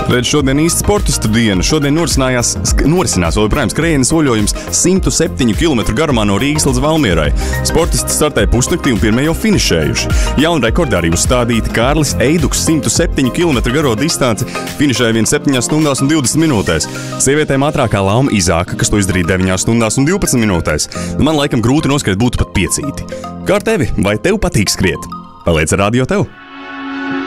Redz, šodien īsti sportistu diena. Šodien norisinās vēl joprojām skrējiena soļojums 107 km garumā no Rīgas līdz Valmierai. Sportisti startēja pusnaktī un pirmie jau finišējuši. Jauna rekordā arī uzstādīta Kārlis Eiduks 107 km garo distanci finišēja 7 stundās un 20 minūtēs. Sievietēm ātrākā Lauma Izāka, kas to izdarīja 9 stundās un 12 minūtēs. Man laikam grūti noskriet būtu pat 5. Kā ar tevi? Vai tev patīk skriet? Paliec ar Radio tev!